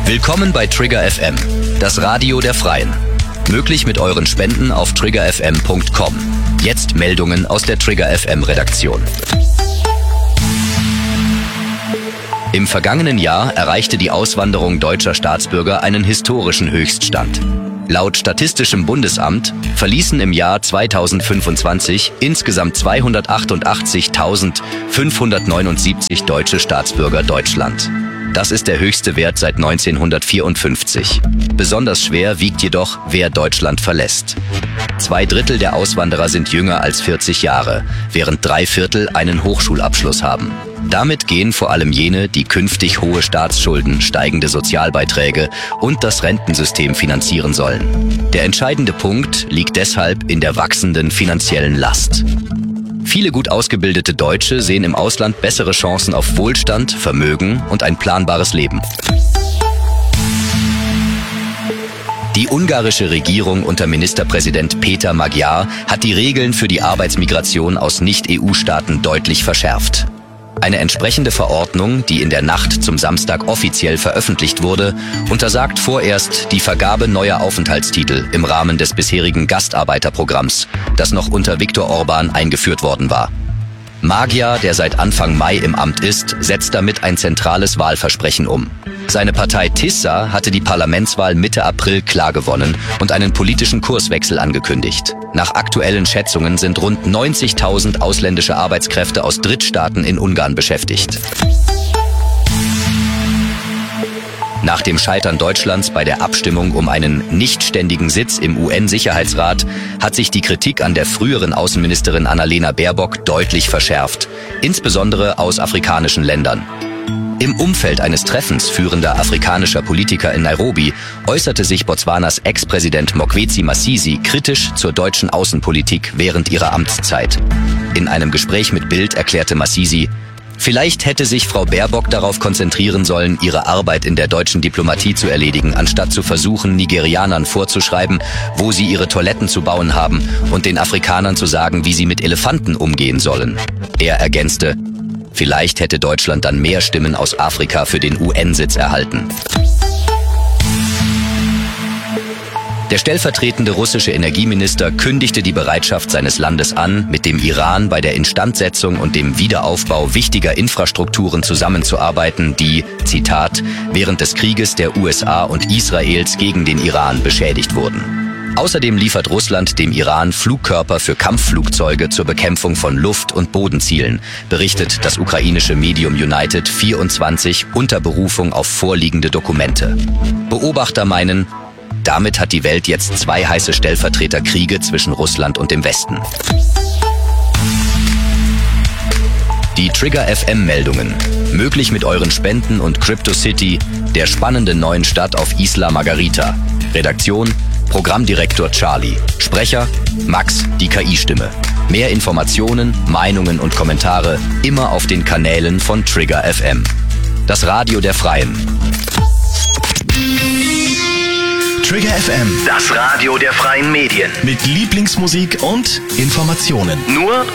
Willkommen bei Trigger FM, das Radio der Freien. Möglich mit euren Spenden auf triggerfm.com. Jetzt Meldungen aus der Trigger FM Redaktion. Im vergangenen Jahr erreichte die Auswanderung deutscher Staatsbürger einen historischen Höchststand. Laut Statistischem Bundesamt verließen im Jahr 2025 insgesamt 288.579 deutsche Staatsbürger Deutschland. Das ist der höchste Wert seit 1954. Besonders schwer wiegt jedoch, wer Deutschland verlässt. 2/3 der Auswanderer sind jünger als 40 Jahre, während 3/4 einen Hochschulabschluss haben. Damit gehen vor allem jene, die künftig hohe Staatsschulden, steigende Sozialbeiträge und das Rentensystem finanzieren sollen. Der entscheidende Punkt liegt deshalb in der wachsenden finanziellen Last. Viele gut ausgebildete Deutsche sehen im Ausland bessere Chancen auf Wohlstand, Vermögen und ein planbares Leben. Die ungarische Regierung unter Ministerpräsident Péter Magyar hat die Regeln für die Arbeitsmigration aus Nicht-EU-Staaten deutlich verschärft. Eine entsprechende Verordnung, die in der Nacht zum Samstag offiziell veröffentlicht wurde, untersagt vorerst die Vergabe neuer Aufenthaltstitel im Rahmen des bisherigen Gastarbeiterprogramms, das noch unter Viktor Orbán eingeführt worden war. Magyar, der seit Anfang Mai im Amt ist, setzt damit ein zentrales Wahlversprechen um. Seine Partei Tisza hatte die Parlamentswahl Mitte April klar gewonnen und einen politischen Kurswechsel angekündigt. Nach aktuellen Schätzungen sind rund 90.000 ausländische Arbeitskräfte aus Drittstaaten in Ungarn beschäftigt. Nach dem Scheitern Deutschlands bei der Abstimmung um einen nichtständigen Sitz im UN-Sicherheitsrat hat sich die Kritik an der früheren Außenministerin Annalena Baerbock deutlich verschärft, insbesondere aus afrikanischen Ländern. Im Umfeld eines Treffens führender afrikanischer Politiker in Nairobi äußerte sich Botswanas Ex-Präsident Mokgweetsi Masisi kritisch zur deutschen Außenpolitik während ihrer Amtszeit. In einem Gespräch mit Bild erklärte Masisi: Vielleicht hätte sich Frau Baerbock darauf konzentrieren sollen, ihre Arbeit in der deutschen Diplomatie zu erledigen, anstatt zu versuchen, Nigerianern vorzuschreiben, wo sie ihre Toiletten zu bauen haben und den Afrikanern zu sagen, wie sie mit Elefanten umgehen sollen. Er ergänzte: Vielleicht hätte Deutschland dann mehr Stimmen aus Afrika für den UN-Sitz erhalten. Der stellvertretende russische Energieminister kündigte die Bereitschaft seines Landes an, mit dem Iran bei der Instandsetzung und dem Wiederaufbau wichtiger Infrastrukturen zusammenzuarbeiten, die, Zitat, während des Krieges der USA und Israels gegen den Iran beschädigt wurden. Außerdem liefert Russland dem Iran Flugkörper für Kampfflugzeuge zur Bekämpfung von Luft- und Bodenzielen, berichtet das ukrainische Medium United 24 unter Berufung auf vorliegende Dokumente. Beobachter meinen, damit hat die Welt jetzt 2 heiße Stellvertreterkriege zwischen Russland und dem Westen. Die Trigger FM Meldungen. Möglich mit euren Spenden und Crypto City, der spannenden neuen Stadt auf Isla Margarita. Redaktion: Programmdirektor Charlie. Sprecher: Max, die KI-Stimme. Mehr Informationen, Meinungen und Kommentare immer auf den Kanälen von Trigger FM. Das Radio der Freien. Trigger FM, Das Radio der freien Medien. mit Lieblingsmusik und Informationen. Nur